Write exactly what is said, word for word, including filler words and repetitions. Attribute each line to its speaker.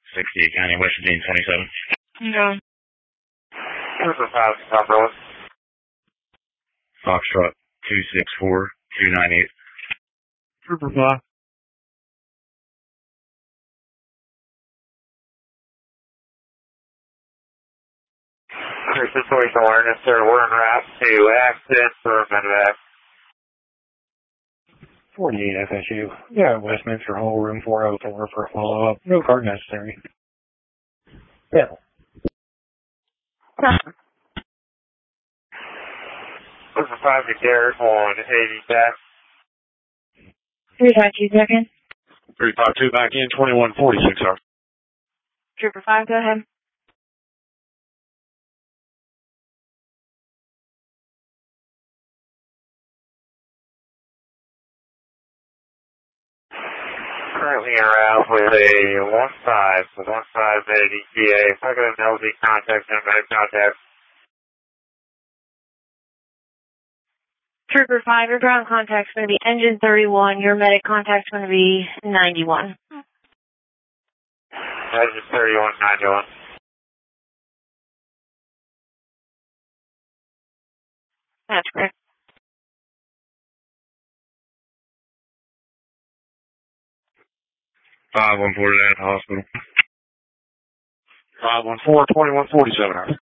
Speaker 1: sixty-eight County, West Virginia, twenty-seven.
Speaker 2: Okay.
Speaker 3: Trooper five, Stop Road.
Speaker 1: Foxtrot, two six four two nine eight.
Speaker 4: Trooper five.
Speaker 3: Situation awareness, sir. We're en route to accident for medevac.
Speaker 4: forty-eight F S U. Yeah, Westminster Hall, room four oh four for a follow-up. No card necessary. Yeah.
Speaker 3: Trooper five to Garrett on eighty back.
Speaker 2: three five two seconds.
Speaker 4: three five two back in, twenty-one forty-six, sir.
Speaker 2: Trooper five, go ahead.
Speaker 3: Currently en route with a one five, so one five at E T A. If I got an L Z contact and med contact.
Speaker 2: Trooper five, your ground contact's going to be engine thirty-one. Your medic contact's going to be ninety-one.
Speaker 3: Engine thirty-one, ninety-one.
Speaker 2: That's correct.
Speaker 1: five one four to the hospital.
Speaker 4: five one four, twenty-one forty-seven.